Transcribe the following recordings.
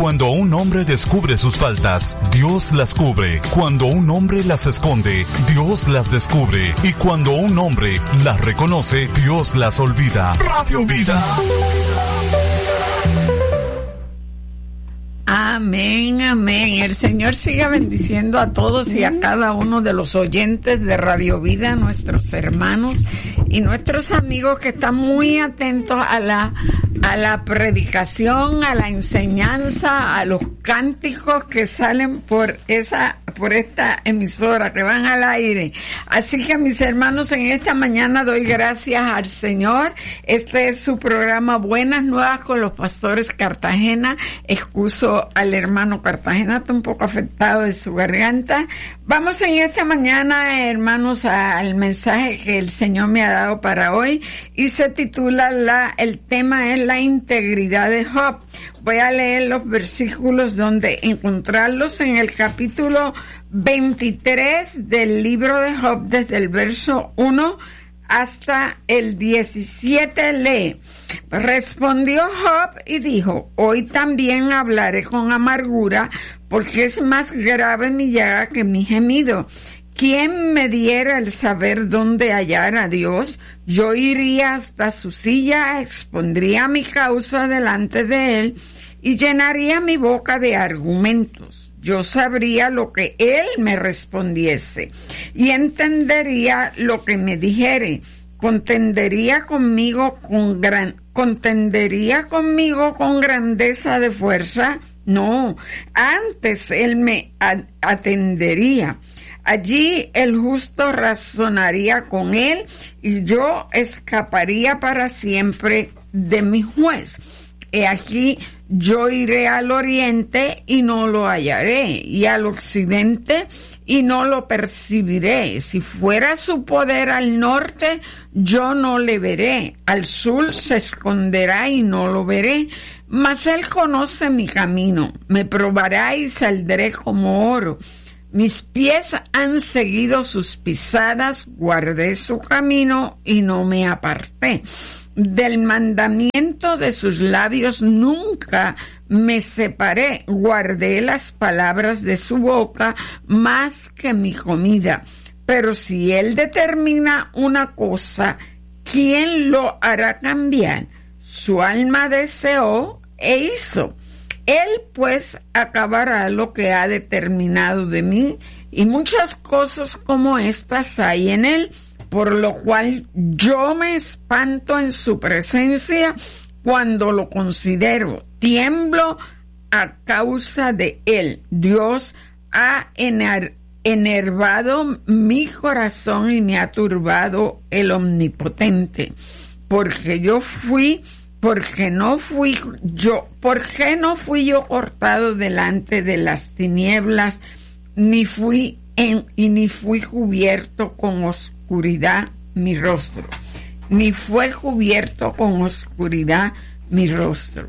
Cuando un hombre descubre sus faltas, Dios las cubre. Cuando un hombre las esconde, Dios las descubre. Y cuando un hombre las reconoce, Dios las olvida. Radio Vida. Amén, amén. El Señor siga bendiciendo a todos y a cada uno de los oyentes de Radio Vida, nuestros hermanos y nuestros amigos que están muy atentos a la predicación, a la enseñanza, a los cánticos que salen por esta emisora, que van al aire. Así que, mis hermanos, en esta mañana doy gracias al Señor. Este es su programa Buenas Nuevas con los Pastores Cartagena. Excuso al hermano Cartagena, está un poco afectado de su garganta. Vamos en esta mañana, hermanos, al mensaje que el Señor me ha dado para hoy, y se titula el tema es la integridad de Job. Voy a leer los versículos donde encontrarlos en el capítulo 23 del libro de Job, desde el verso 1 hasta el 17 lee. Respondió Job y dijo: hoy también hablaré con amargura, porque es más grave mi llaga que mi gemido. ¿Quién me diera el saber dónde hallar a Dios? Yo iría hasta su silla, expondría mi causa delante de él y llenaría mi boca de argumentos. Yo sabría lo que él me respondiese y entendería lo que me dijere. Contendería conmigo con grandeza de fuerza. No, antes él me atendería. Allí el justo razonaría con él y yo escaparía para siempre de mi juez. He aquí, yo iré al oriente y no lo hallaré, y al occidente y no lo percibiré. Si fuera su poder al norte, yo no le veré. Al sur se esconderá y no lo veré. Mas él conoce mi camino, me probará y saldré como oro. Mis pies han seguido sus pisadas, guardé su camino y no me aparté. Del mandamiento de sus labios nunca me separé, guardé las palabras de su boca más que mi comida. Pero si él determina una cosa, ¿quién lo hará cambiar? Su alma deseó e hizo. Él pues acabará lo que ha determinado de mí, y muchas cosas como estas hay en él, por lo cual yo me espanto en su presencia cuando lo considero. Tiemblo a causa de él. Dios ha enervado mi corazón y me ha turbado el Omnipotente. ¿Por qué no fui yo cortado delante de las tinieblas, ni fui cubierto con oscuridad mi rostro? Ni fue cubierto con oscuridad mi rostro.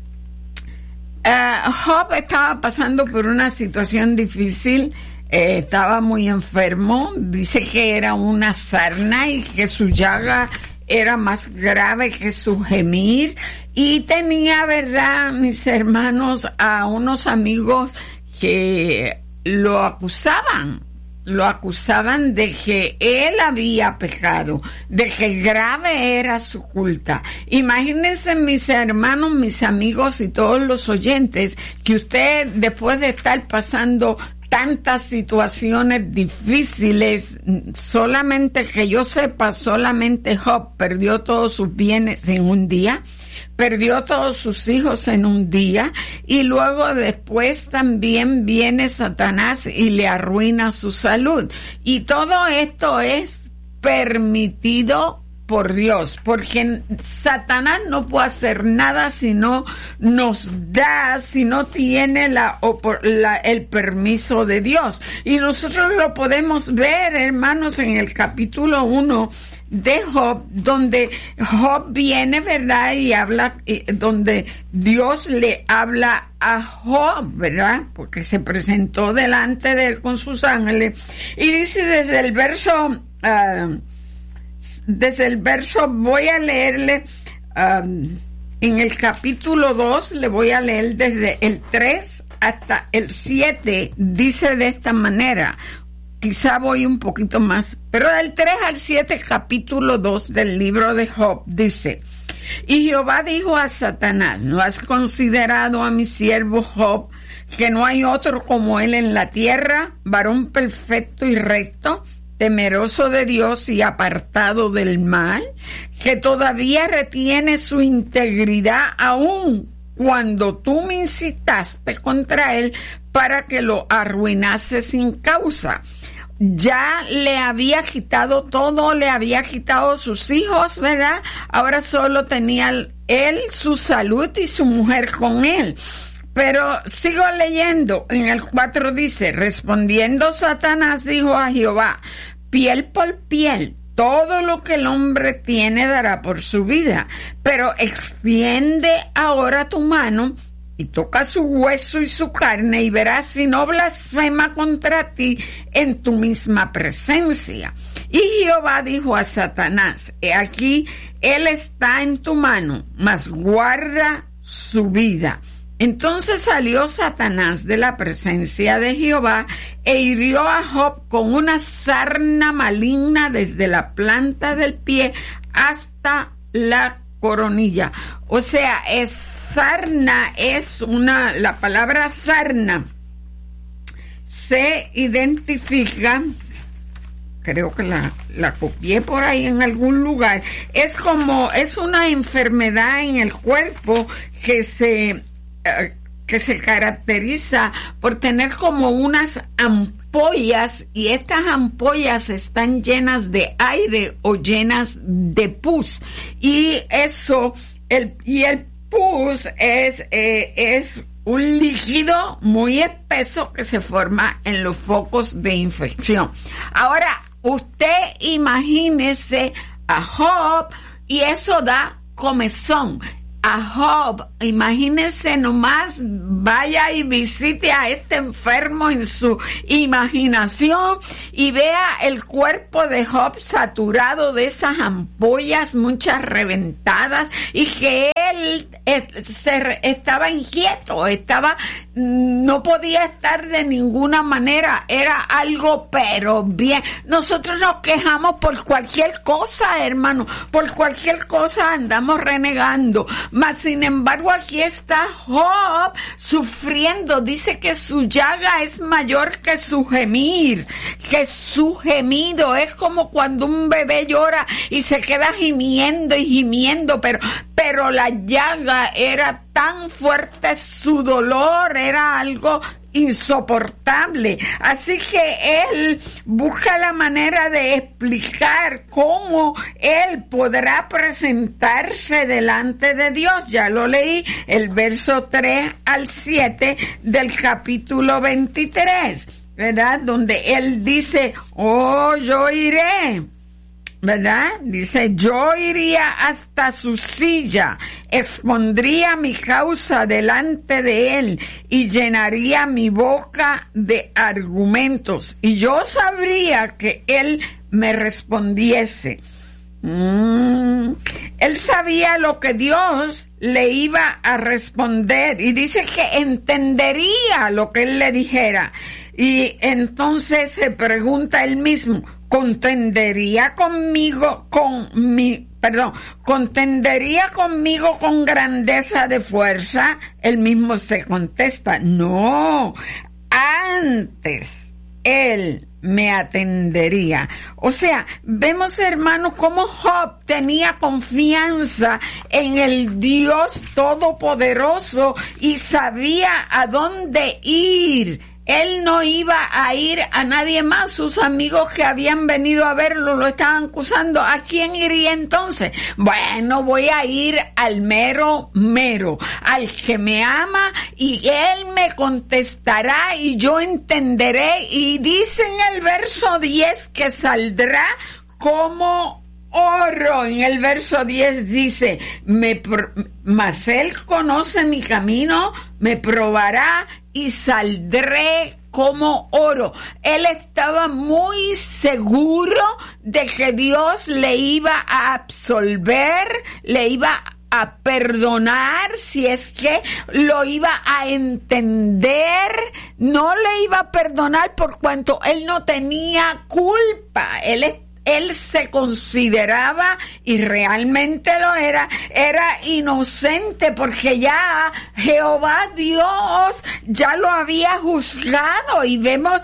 Job estaba pasando por una situación difícil, estaba muy enfermo, dice que era una sarna y que su llaga era más grave que su gemir, y tenía, verdad, mis hermanos, a unos amigos que lo acusaban de que él había pecado, de que grave era su culpa. Imagínense, mis hermanos, mis amigos y todos los oyentes, que usted, después de estar pasando tantas situaciones difíciles, solamente que yo sepa, solamente Job perdió todos sus bienes en un día, perdió todos sus hijos en un día, y luego después también viene Satanás y le arruina su salud. Y todo esto es permitido por Dios, porque Satanás no puede hacer nada si no nos da, si no tiene el permiso de Dios. Y nosotros lo podemos ver, hermanos, en el capítulo 1 de Job, donde Job viene, ¿verdad? Y habla, donde Dios le habla a Job, ¿verdad? Porque se presentó delante de él con sus ángeles, y dice desde el verso voy a leerle en el capítulo 2, le voy a leer desde el 3 hasta el 7, dice de esta manera. Quizá voy un poquito más, pero del 3 al 7, capítulo 2 del libro de Job, dice: y Jehová dijo a Satanás: ¿no has considerado a mi siervo Job, que no hay otro como él en la tierra, varón perfecto y recto, temeroso de Dios y apartado del mal, que todavía retiene su integridad aún cuando tú me incitaste contra él para que lo arruinase sin causa? Ya le había quitado todo, le había quitado sus hijos, ¿verdad? Ahora solo tenía él su salud y su mujer con él. Pero sigo leyendo, en el 4 dice: respondiendo Satanás dijo a Jehová: piel por piel, todo lo que el hombre tiene dará por su vida, pero extiende ahora tu mano y toca su hueso y su carne, y verás si no blasfema contra ti en tu misma presencia. Y Jehová dijo a Satanás: he aquí, él está en tu mano, mas guarda su vida. Entonces salió Satanás de la presencia de Jehová e hirió a Job con una sarna maligna desde la planta del pie hasta la coronilla. O sea, sarna es la palabra sarna se identifica, creo que la copié por ahí en algún lugar, es una enfermedad en el cuerpo que se caracteriza por tener como unas ampollas, y estas ampollas están llenas de aire o llenas de pus, y el pus es un líquido muy espeso que se forma en los focos de infección. Ahora, usted imagínese a Job, y eso da comezón. A Job, imagínese nomás, vaya y visite a este enfermo en su imaginación y vea el cuerpo de Job saturado de esas ampollas, muchas reventadas, y que él estaba inquieto, no podía estar de ninguna manera, era algo pero bien. Nosotros nos quejamos por cualquier cosa, hermano, por cualquier cosa andamos renegando. Mas sin embargo aquí está Job sufriendo. Dice que su llaga es mayor que su gemir, que su gemido es como cuando un bebé llora y se queda gimiendo y gimiendo, pero la llaga era tan fuerte, su dolor era algo insoportable. Así que él busca la manera de explicar cómo él podrá presentarse delante de Dios. Ya lo leí, el verso 3 al 7 del capítulo 23, ¿verdad? Donde él dice: oh, yo iré, ¿verdad? Dice: yo iría hasta su silla, expondría mi causa delante de él y llenaría mi boca de argumentos, y yo sabría que él me respondiese. Él sabía lo que Dios le iba a responder, y dice que entendería lo que él le dijera. Y entonces se pregunta él mismo: ¿contendería conmigo con grandeza de fuerza? Él mismo se contesta: no, antes él me atendería. O sea, vemos, hermanos, cómo Job tenía confianza en el Dios Todopoderoso y sabía a dónde ir. Él no iba a ir a nadie más. Sus amigos que habían venido a verlo lo estaban acusando. ¿A quién iría entonces? Bueno, voy a ir al mero, al que me ama, y él me contestará y yo entenderé. Y dice en el verso 10 que saldrá como oro. En el verso 10 dice: mas él conoce mi camino, me probará y saldré como oro. Él estaba muy seguro de que Dios le iba a absolver, le iba a perdonar si es que lo iba a entender, no le iba a perdonar por cuanto él no tenía culpa. Él se consideraba, y realmente lo era inocente, porque ya Jehová Dios ya lo había juzgado, y vemos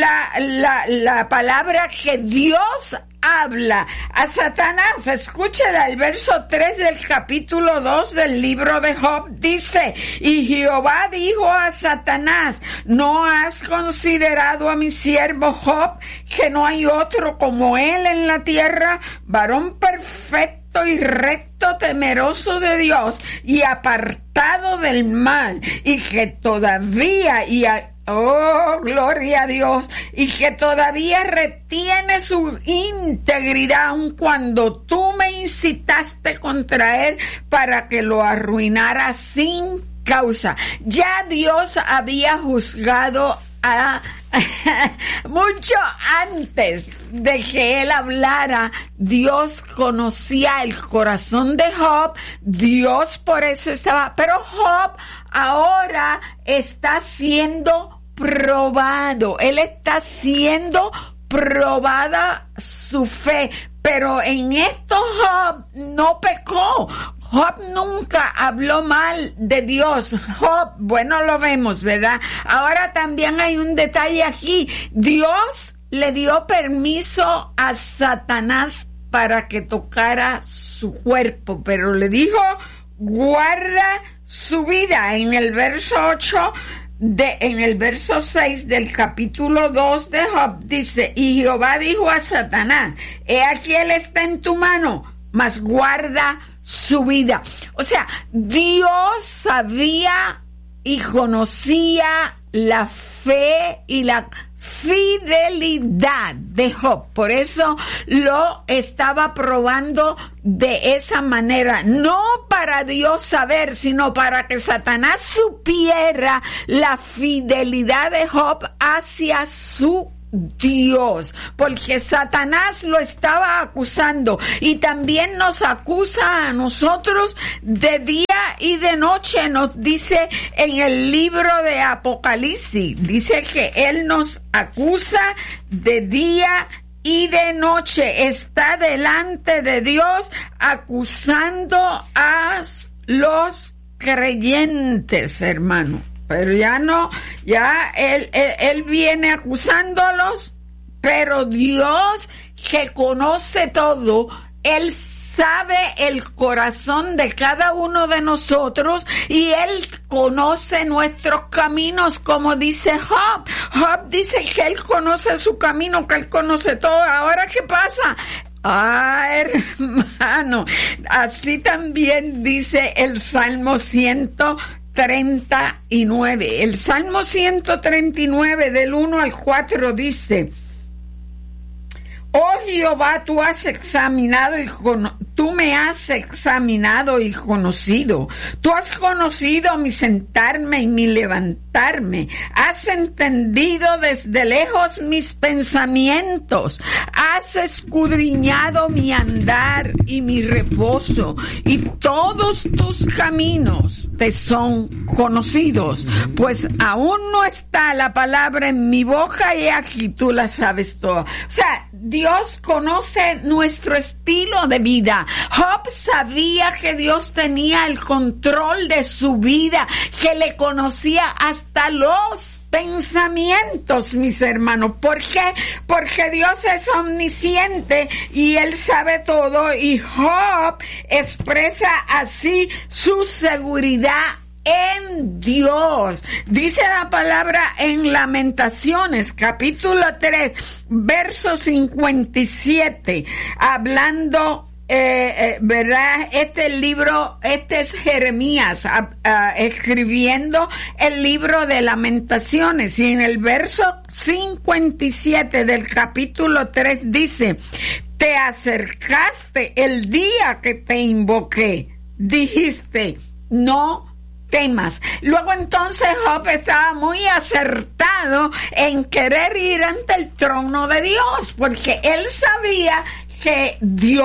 la palabra que Dios habla a Satanás. Escúchela, el verso 3 del capítulo 2 del libro de Job dice: y Jehová dijo a Satanás, ¿no has considerado a mi siervo Job, que no hay otro como él en la tierra, varón perfecto y recto, temeroso de Dios y apartado del mal, y que todavía oh, gloria a Dios, y que todavía retiene su integridad, aun cuando tú me incitaste contra él para que lo arruinara sin causa? Ya Dios había juzgado a mucho antes de que él hablara. Dios conocía el corazón de Job, Dios por eso estaba, pero Job ahora está siendo probado, él está siendo probada su fe, pero en esto Job no pecó. Job nunca habló mal de Dios. Job, bueno, lo vemos, ¿verdad? Ahora también hay un detalle aquí. Dios le dio permiso a Satanás para que tocara su cuerpo, pero le dijo, guarda su vida. En el verso 8, en el verso 6 del capítulo 2 de Job dice: y Jehová dijo a Satanás, he aquí él está en tu mano, mas guarda su vida. O sea, Dios sabía y conocía la fe y la fidelidad de Job. Por eso lo estaba probando de esa manera, no para Dios saber, sino para que Satanás supiera la fidelidad de Job hacia su Dios, porque Satanás lo estaba acusando y también nos acusa a nosotros de día y de noche. Nos dice en el libro de Apocalipsis, dice que él nos acusa de día y de noche, está delante de Dios acusando a los creyentes, hermano. Pero ya él viene acusándolos, pero Dios, que conoce todo, él sabe el corazón de cada uno de nosotros y él conoce nuestros caminos, como dice Job. Job dice que él conoce su camino, que él conoce todo. Ahora, ¿qué pasa? Hermano, así también dice el Salmo 139. El Salmo 139 del 1 al 4 dice: oh Jehová, tú me has examinado y conocido. Tú has conocido mi sentarme y mi levantarme. Has entendido desde lejos mis pensamientos. Has escudriñado mi andar y mi reposo. Y todos tus caminos te son conocidos. Pues aún no está la palabra en mi boca y aquí tú la sabes toda. O sea, Dios conoce nuestro estilo de vida. Job sabía que Dios tenía el control de su vida, que le conocía hasta los pensamientos, mis hermanos. ¿Por qué? Porque Dios es omnisciente y Él sabe todo, y Job expresa así su seguridad en Dios. Dice la palabra en Lamentaciones, capítulo 3, verso 57, hablando, ¿verdad? Este es Jeremías escribiendo el libro de Lamentaciones, y en el verso 57 del capítulo 3 dice: te acercaste el día que te invoqué, dijiste, no temas. Luego entonces Job estaba muy acertado en querer ir ante el trono de Dios, porque él sabía que Dios